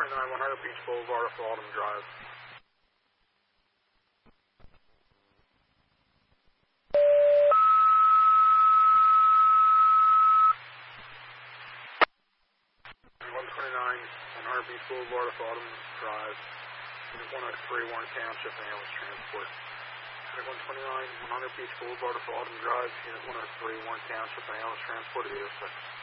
129 100 Beach Boulevard off Autumn Drive. Beach Boulevard off Autumn Drive, Unit 103, Warren Township, ambulance transport. Unit 129, 100 Beach Boulevard off Autumn Drive, Unit 103, Warren Township, ambulance transport, 806.